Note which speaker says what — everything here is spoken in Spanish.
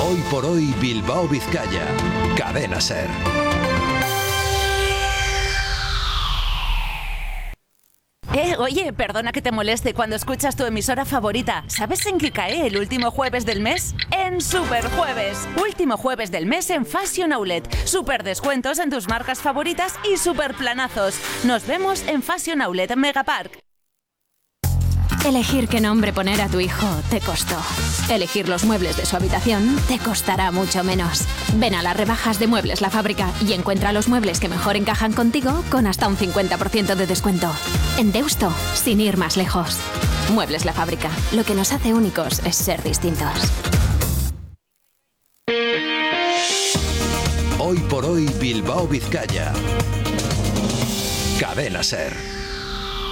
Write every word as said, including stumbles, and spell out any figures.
Speaker 1: Hoy por hoy Bilbao Vizcaya. Cadena SER.
Speaker 2: Eh, oye, perdona que te moleste cuando escuchas tu emisora favorita. ¿Sabes en qué cae el último jueves del mes? En Superjueves. Último jueves del mes en Fashion Outlet. Super descuentos en tus marcas favoritas y super planazos. Nos vemos en Fashion Outlet Megapark.
Speaker 3: Elegir qué nombre poner a tu hijo te costó. Elegir los muebles de su habitación te costará mucho menos. Ven a las rebajas de Muebles La Fábrica y encuentra los muebles que mejor encajan contigo con hasta un cincuenta por ciento de descuento. En Deusto, sin ir más lejos. Muebles La Fábrica. Lo que nos hace únicos es ser distintos.
Speaker 1: Hoy por hoy Bilbao Vizcaya. Cadena SER.